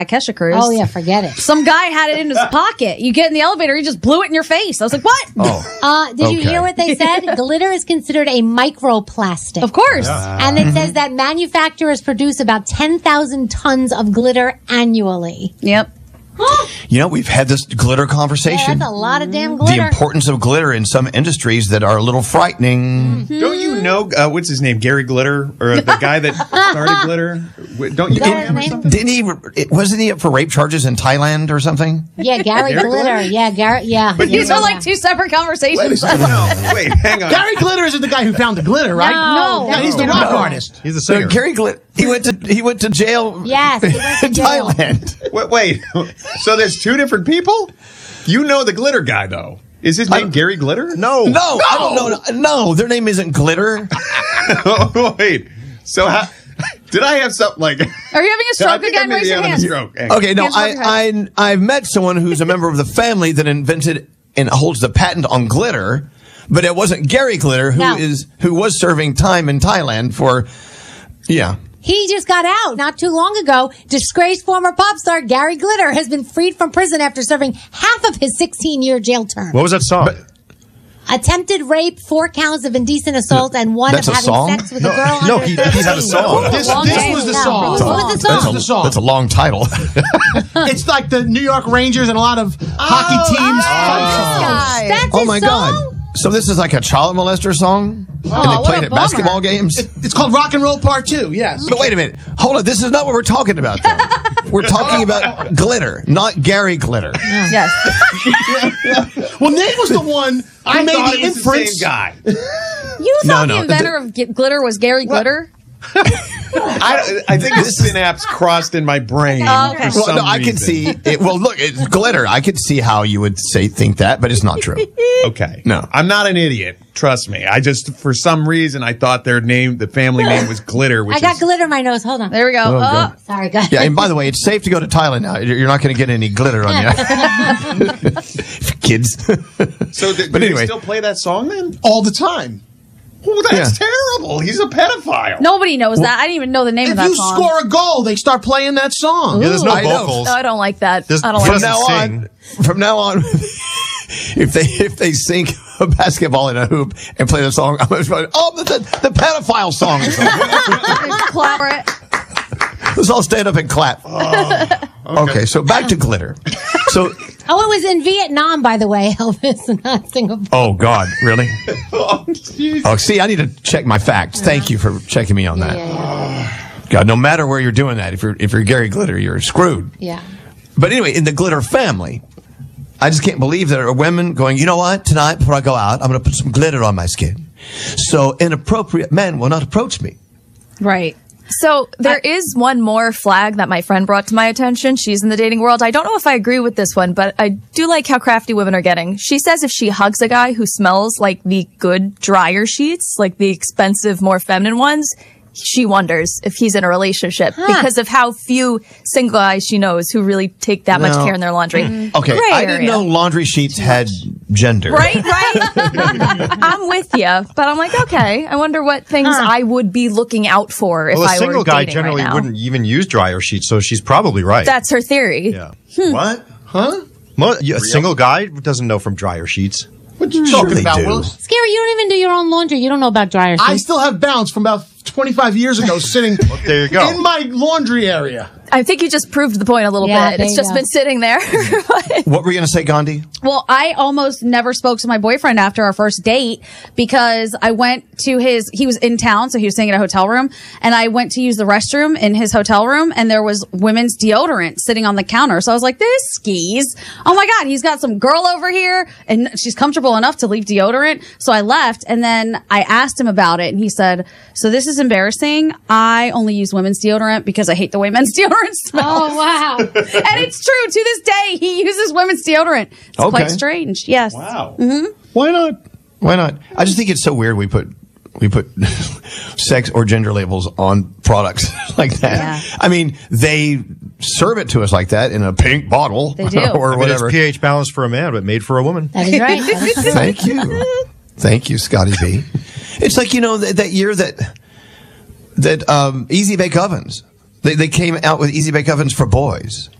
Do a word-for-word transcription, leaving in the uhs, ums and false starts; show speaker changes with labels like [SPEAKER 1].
[SPEAKER 1] Kesha Cruise.
[SPEAKER 2] Oh, yeah, forget it.
[SPEAKER 1] Some guy had it in his pocket. You get in the elevator, he just blew it in your face. I was like, what?
[SPEAKER 3] Oh.
[SPEAKER 2] Uh, did you
[SPEAKER 3] Okay.
[SPEAKER 2] hear what they said? Glitter is considered a microplastic.
[SPEAKER 1] Of course.
[SPEAKER 2] And it says that manufacturers produce about ten thousand tons of glitter annually.
[SPEAKER 1] Yep.
[SPEAKER 3] You know, we've had this glitter
[SPEAKER 2] Yeah,
[SPEAKER 3] conversation.
[SPEAKER 2] that's a lot of damn
[SPEAKER 3] The
[SPEAKER 2] glitter.
[SPEAKER 3] importance of glitter in some industries that are a little frightening.
[SPEAKER 4] Don't you know, uh, what's his name? Gary Glitter? Or the guy that started Glitter? W- Don't you
[SPEAKER 2] Is that
[SPEAKER 4] know
[SPEAKER 2] his
[SPEAKER 4] him or
[SPEAKER 2] name?
[SPEAKER 4] something?
[SPEAKER 3] Didn't he? it- Wasn't he up for rape charges in Thailand or something?
[SPEAKER 2] Yeah, Gary
[SPEAKER 4] Gary
[SPEAKER 2] Glitter.
[SPEAKER 4] Glitter?
[SPEAKER 2] Yeah, Gary. Yeah.
[SPEAKER 4] But
[SPEAKER 2] yeah,
[SPEAKER 1] These
[SPEAKER 2] yeah,
[SPEAKER 1] are like
[SPEAKER 2] yeah.
[SPEAKER 1] two separate conversations.
[SPEAKER 4] No, wait, hang on.
[SPEAKER 5] Gary Glitter isn't the guy who found the glitter, right?
[SPEAKER 2] No.
[SPEAKER 5] Yeah, he's the
[SPEAKER 2] No.
[SPEAKER 5] rock artist.
[SPEAKER 6] He's the
[SPEAKER 3] So
[SPEAKER 6] singer.
[SPEAKER 3] Gary Glitter, he went to he went to jail.
[SPEAKER 2] Yes, he went to
[SPEAKER 3] in
[SPEAKER 2] jail.
[SPEAKER 3] Thailand.
[SPEAKER 4] Wait, wait, so there's two different people? You know the Glitter guy, though. Is his name Gary Glitter?
[SPEAKER 6] No.
[SPEAKER 3] No, I don't know. No, their name isn't Glitter.
[SPEAKER 4] Oh, wait. So how... Did I have something like...
[SPEAKER 1] Are you having a
[SPEAKER 4] I
[SPEAKER 1] stroke
[SPEAKER 4] think I
[SPEAKER 1] again?
[SPEAKER 4] may
[SPEAKER 1] Raise
[SPEAKER 4] be
[SPEAKER 1] your
[SPEAKER 4] having a
[SPEAKER 1] hand.
[SPEAKER 4] stroke. Hang on.
[SPEAKER 3] Okay, no,
[SPEAKER 1] Hands above your
[SPEAKER 3] I, I I've met someone who's a member of the family that invented and holds the patent on glitter, but it wasn't Gary Glitter who is
[SPEAKER 2] No.
[SPEAKER 3] who was serving time in Thailand for, yeah.
[SPEAKER 2] He just got out not too long ago. Disgraced former pop star Gary Glitter has been freed from prison after serving half of his sixteen-year jail term.
[SPEAKER 6] What was that song?
[SPEAKER 2] Attempted rape, four counts of indecent assault, and one
[SPEAKER 3] That's
[SPEAKER 2] of
[SPEAKER 3] a
[SPEAKER 2] having
[SPEAKER 3] song?
[SPEAKER 2] sex with a
[SPEAKER 6] No,
[SPEAKER 2] girl
[SPEAKER 6] no,
[SPEAKER 2] under
[SPEAKER 6] he- he
[SPEAKER 2] thirteen.
[SPEAKER 6] had a song.
[SPEAKER 5] This,
[SPEAKER 1] Long
[SPEAKER 5] this
[SPEAKER 1] name.
[SPEAKER 5] was the
[SPEAKER 2] No.
[SPEAKER 5] song.
[SPEAKER 2] What was the
[SPEAKER 3] That's
[SPEAKER 2] song?
[SPEAKER 3] a,
[SPEAKER 5] the song.
[SPEAKER 3] that's a long title.
[SPEAKER 5] It's like the New York Rangers and a lot of hockey teams.
[SPEAKER 1] Guy.
[SPEAKER 2] That's
[SPEAKER 3] Oh
[SPEAKER 2] his
[SPEAKER 3] my
[SPEAKER 2] song?
[SPEAKER 3] God. So this is like a child molester song? and
[SPEAKER 1] what
[SPEAKER 3] they
[SPEAKER 1] a
[SPEAKER 3] played at
[SPEAKER 1] bummer.
[SPEAKER 3] basketball games?
[SPEAKER 5] It's called Rock and Roll Part Two. Yes.
[SPEAKER 3] But wait a minute. Hold on. This is not what we're talking about, though. We're talking about Glitter, not Gary Glitter.
[SPEAKER 1] Yes.
[SPEAKER 5] Well, Nate was the one who
[SPEAKER 4] I
[SPEAKER 5] made
[SPEAKER 4] thought
[SPEAKER 5] the
[SPEAKER 4] it was
[SPEAKER 5] inference.
[SPEAKER 4] the same guy.
[SPEAKER 1] You
[SPEAKER 3] No,
[SPEAKER 1] thought
[SPEAKER 3] no,
[SPEAKER 1] the inventor of G- glitter was Gary Glitter?
[SPEAKER 4] I, I think the synapse crossed in my brain.
[SPEAKER 1] Oh, okay.
[SPEAKER 4] for
[SPEAKER 3] Well,
[SPEAKER 4] some
[SPEAKER 3] no, I can
[SPEAKER 4] reason.
[SPEAKER 3] see it. Well, look, it's Glitter. I could see how you would say think that, but it's not true.
[SPEAKER 4] Okay.
[SPEAKER 3] No.
[SPEAKER 4] I'm not an idiot. Trust me. I just, for some reason, I thought their name, the family name was Glitter, which
[SPEAKER 2] I got
[SPEAKER 4] is...
[SPEAKER 2] glitter in my nose. Hold on.
[SPEAKER 1] There we go.
[SPEAKER 3] Oh,
[SPEAKER 1] Oh,
[SPEAKER 3] God.
[SPEAKER 2] Sorry, guys.
[SPEAKER 3] Yeah, and by the way, it's safe to go to Thailand now. You're not going to get any glitter on you, kids.
[SPEAKER 4] So th-
[SPEAKER 3] But
[SPEAKER 4] do
[SPEAKER 3] anyway.
[SPEAKER 4] they still play that song then?
[SPEAKER 5] All the time.
[SPEAKER 4] Oh, that's
[SPEAKER 3] Yeah.
[SPEAKER 4] terrible. He's a pedophile.
[SPEAKER 1] nobody knows that. I didn't even know the name
[SPEAKER 5] If
[SPEAKER 1] of that
[SPEAKER 5] you
[SPEAKER 1] song.
[SPEAKER 5] score a goal, they start playing that song.
[SPEAKER 6] Yeah, there's no
[SPEAKER 3] I know.
[SPEAKER 6] vocals.
[SPEAKER 1] Oh, I don't like that.
[SPEAKER 6] There's-
[SPEAKER 1] I don't
[SPEAKER 6] from
[SPEAKER 1] like
[SPEAKER 3] From
[SPEAKER 1] that.
[SPEAKER 3] now
[SPEAKER 6] sing.
[SPEAKER 3] on, from now on, if they if they sink a basketball in a hoop and play the song, I'm going to oh, the, the, the pedophile song. is on."
[SPEAKER 1] Clap for it.
[SPEAKER 3] Let's all stand up and clap. Okay, so back to Glitter. So,
[SPEAKER 2] Oh, it was in Vietnam, by the way, Elvis, not Singapore.
[SPEAKER 3] oh God, really?
[SPEAKER 4] Oh, jeez.
[SPEAKER 3] Oh, see, I need to check my facts. Thank you for checking me on that.
[SPEAKER 2] Yeah, yeah,
[SPEAKER 3] God, no matter where you're doing that, if you're if you're Gary Glitter, you're screwed.
[SPEAKER 2] yeah.
[SPEAKER 3] But anyway, in the Glitter family, I just can't believe there are women going, you know what? Tonight, before I go out, I'm going to put some glitter on my skin, so inappropriate men will not approach me.
[SPEAKER 1] Right.
[SPEAKER 7] So there is one more flag that my friend brought to my attention. She's in the dating world. I don't know if I agree with this one, but I do like how crafty women are getting. She says if she hugs a guy who smells like the good dryer sheets, like the expensive, more feminine ones, she wonders if he's in a relationship because of how few single guys she knows who really take that much
[SPEAKER 3] No.
[SPEAKER 7] care in their laundry.
[SPEAKER 3] Okay,
[SPEAKER 7] Gray
[SPEAKER 3] I didn't
[SPEAKER 7] area.
[SPEAKER 3] know laundry sheets had gender.
[SPEAKER 7] Right, right. I'm with you, but I'm like, okay. I wonder what things I would be looking out for if
[SPEAKER 6] Well, a
[SPEAKER 7] I
[SPEAKER 6] single
[SPEAKER 7] were
[SPEAKER 6] guy
[SPEAKER 7] dating
[SPEAKER 6] generally
[SPEAKER 7] right now.
[SPEAKER 6] wouldn't even use dryer sheets, so she's probably right.
[SPEAKER 7] That's her theory.
[SPEAKER 6] yeah.
[SPEAKER 4] What?
[SPEAKER 5] Huh?
[SPEAKER 6] Mo- yeah, a single guy doesn't know from dryer sheets.
[SPEAKER 5] What you
[SPEAKER 3] Sure
[SPEAKER 5] talking
[SPEAKER 3] they
[SPEAKER 5] about,
[SPEAKER 3] do.
[SPEAKER 5] Willis?
[SPEAKER 2] Scary, you don't even do your own laundry. You don't know about dryers.
[SPEAKER 5] I still have balance from about twenty-five years ago sitting
[SPEAKER 6] There you go.
[SPEAKER 5] in my laundry area.
[SPEAKER 7] I think you just proved the point a little
[SPEAKER 2] Yeah,
[SPEAKER 7] bit.
[SPEAKER 2] there
[SPEAKER 7] It's
[SPEAKER 2] you
[SPEAKER 7] just
[SPEAKER 2] go.
[SPEAKER 7] been sitting there.
[SPEAKER 3] What were you going to say, Gandhi?
[SPEAKER 1] Well, I almost never spoke to my boyfriend after our first date because I went to his, he was in town, so he was staying in a hotel room, and I went to use the restroom in his hotel room, and there was women's deodorant sitting on the counter. So I was like, this skis. Oh my God, he's got some girl over here, and she's comfortable enough to leave deodorant. So I left, and then I asked him about it, and he said, so this is embarrassing. I only use women's deodorant because I hate the way men's deodorant smells.
[SPEAKER 2] Oh, wow.
[SPEAKER 1] And it's true. To this day, he uses women's deodorant. It's
[SPEAKER 3] Okay.
[SPEAKER 1] quite strange. Yes.
[SPEAKER 4] Wow.
[SPEAKER 3] Why not? Why not? I just think it's so weird we put we put sex or gender labels on products like that.
[SPEAKER 1] Yeah.
[SPEAKER 3] I mean, they serve it to us like that in a pink bottle
[SPEAKER 1] They do.
[SPEAKER 3] or
[SPEAKER 6] I mean,
[SPEAKER 3] whatever.
[SPEAKER 6] it's pH balanced for a man, but made for a woman.
[SPEAKER 2] That is right. That is true.
[SPEAKER 3] Thank you. Thank you, Scotty B. It's like, you know, that, that year that that um, Easy Bake Ovens They, they came out with Easy Bake Ovens for boys.